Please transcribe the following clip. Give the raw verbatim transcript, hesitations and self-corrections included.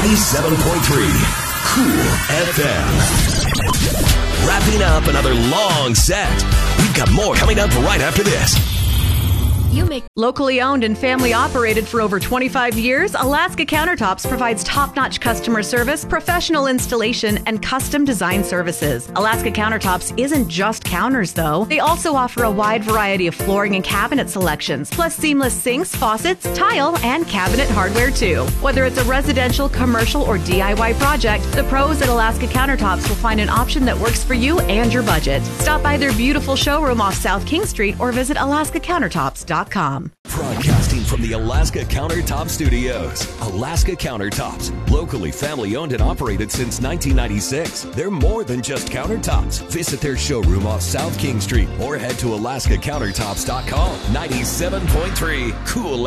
ninety-seven point three Cool F M. Wrapping up another long set. We've got more coming up right after this. You make locally owned and family operated for over twenty-five years, Alaska Countertops provides top-notch customer service, professional installation, and custom design services. Alaska Countertops isn't just counters, though. They also offer a wide variety of flooring and cabinet selections, plus seamless sinks, faucets, tile, and cabinet hardware, too. Whether it's a residential, commercial, or D I Y project, the pros at Alaska Countertops will find an option that works for you and your budget. Stop by their beautiful showroom off South King Street or visit alaska countertops dot com. Broadcasting from the Alaska Countertop Studios. Alaska Countertops, locally family owned and operated since nineteen ninety-six. They're more than just countertops. Visit their showroom off South King Street or head to alaska countertops dot com. ninety-seven point three Cool